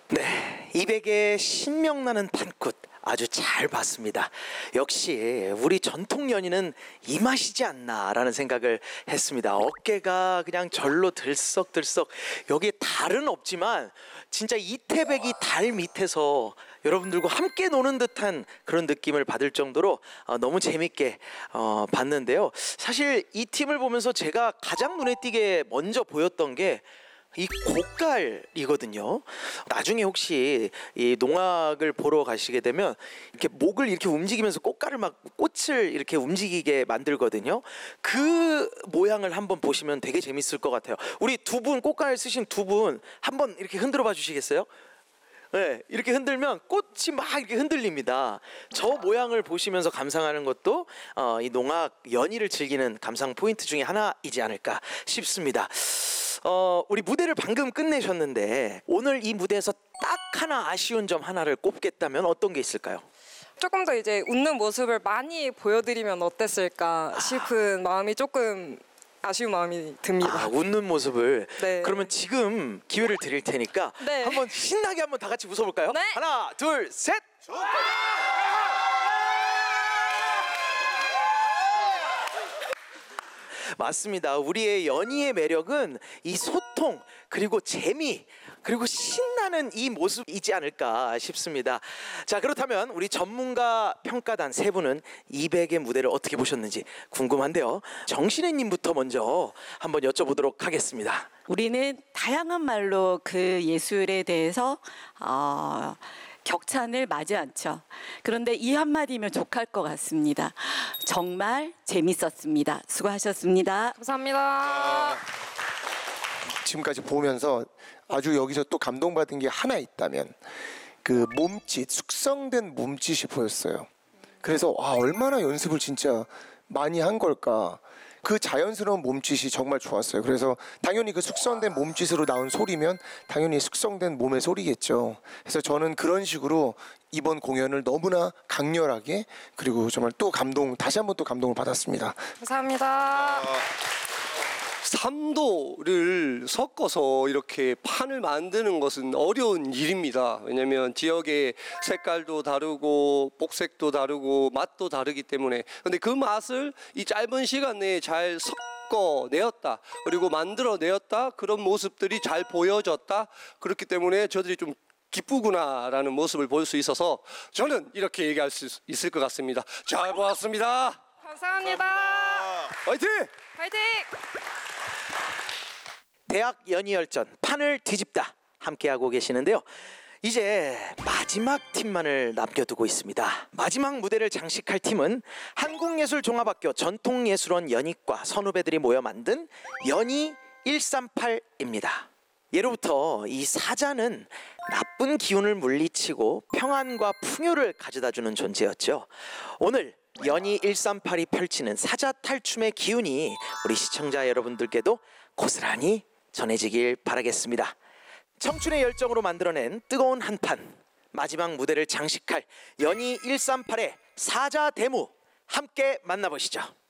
네, 200의 신명나는 판굿 아주 잘 봤습니다. 역시 우리 전통 연인은 이 맛이지 않나라는 생각을 했습니다. 어깨가 그냥 절로 들썩들썩. 여기에 달은 없지만 진짜 이태백이 달 밑에서 여러분들과 함께 노는 듯한 그런 느낌을 받을 정도로 너무 재밌게 봤는데요. 사실 이 팀을 보면서 제가 가장 눈에 띄게 먼저 보였던 게 이 꽃갈이거든요. 나중에 혹시 이 농악을 보러 가시게 되면 이렇게 목을 이렇게 움직이면서 꽃갈을 막 꽃을 이렇게 움직이게 만들거든요. 그 모양을 한번 보시면 되게 재밌을 것 같아요. 우리 두 분 꽃갈 쓰신 두 분 한번 이렇게 흔들어 봐 주시겠어요? 네, 이렇게 흔들면 꽃이 막 이렇게 흔들립니다. 저 모양을 보시면서 감상하는 것도 이 농악 연희를 즐기는 감상 포인트 중에 하나이지 않을까 싶습니다. 우리 무대를 방금 끝내셨는데 오늘 이 무대에서 딱 하나 아쉬운 점 하나를 꼽겠다면 어떤 게 있을까요? 조금 더 이제 웃는 모습을 많이 보여드리면 어땠을까 싶은 마음이 조금 아쉬운 마음이 듭니다. 웃는 모습을. 네. 그러면 지금 기회를 드릴 테니까 네. 한번 신나게 한번 다 같이 웃어볼까요? 네. 하나, 둘, 셋. 맞습니다. 우리의 연희의 매력은 이 소통 그리고 재미 그리고 신나는 이 모습이지 않을까 싶습니다. 자, 그렇다면 우리 전문가 평가단 세 분은 200의 무대를 어떻게 보셨는지 궁금한데요. 정신혜님부터 먼저 한번 여쭤보도록 하겠습니다. 우리는 다양한 말로 그 예술에 대해서 격찬을 마지 않죠. 그런데 이 한마디면 족할 것 같습니다. 정말 재밌었습니다. 수고하셨습니다. 감사합니다. 지금까지 보면서 아주 여기서 또 감동받은 게 하나 있다면 그 몸짓, 숙성된 몸짓이 보였어요. 그래서 얼마나 연습을 진짜 많이 한 걸까. 그 자연스러운 몸짓이 정말 좋았어요. 그래서 당연히 그 숙성된 몸짓으로 나온 소리면 당연히 숙성된 몸의 소리겠죠. 그래서 저는 그런 식으로 이번 공연을 너무나 강렬하게 그리고 정말 또 다시 한번 또 감동을 받았습니다. 감사합니다. 삼도를 섞어서 이렇게 판을 만드는 것은 어려운 일입니다. 왜냐하면 지역의 색깔도 다르고 복색도 다르고 맛도 다르기 때문에. 근데 그 맛을 이 짧은 시간 내에 잘 섞어내었다, 그리고 만들어내었다, 그런 모습들이 잘 보여졌다. 그렇기 때문에 저들이 좀 기쁘구나라는 모습을 볼 수 있어서 저는 이렇게 얘기할 수 있을 것 같습니다. 잘 보았습니다. 감사합니다. 화이팅! 화이팅! 대학 연희열전 판을 뒤집다 함께하고 계시는데요. 이제 마지막 팀만을 남겨두고 있습니다. 마지막 무대를 장식할 팀은 한국예술종합학교 전통예술원 연희과 선후배들이 모여 만든 연희 138입니다. 예로부터 이 사자는 나쁜 기운을 물리치고 평안과 풍요를 가져다주는 존재였죠. 오늘 연희 138이 펼치는 사자 탈춤의 기운이 우리 시청자 여러분들께도 고스란히 전해지길 바라겠습니다. 청춘의 열정으로 만들어낸 뜨거운 한판, 마지막 무대를 장식할 연희 138의 사자 대무 함께 만나보시죠.